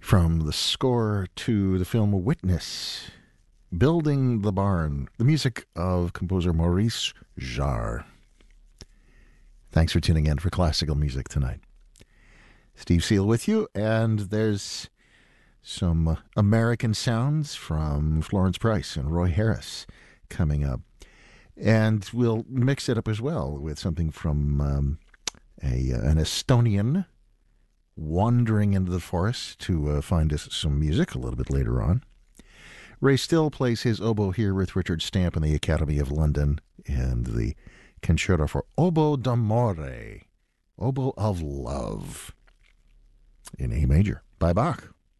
From the score to the film Witness, Building the Barn, the music of composer Maurice Jarre. Thanks for tuning in for classical music tonight. Steve Seal with you, and there's some American sounds from Florence Price and Roy Harris coming up. And we'll mix it up as well with something from an Estonian wandering into the forest to find us some music a little bit later on. Ray Still plays his oboe here with Richard Stamp in the Academy of London and the Concerto for Oboe d'Amore, Oboe of Love, in A major by Bach.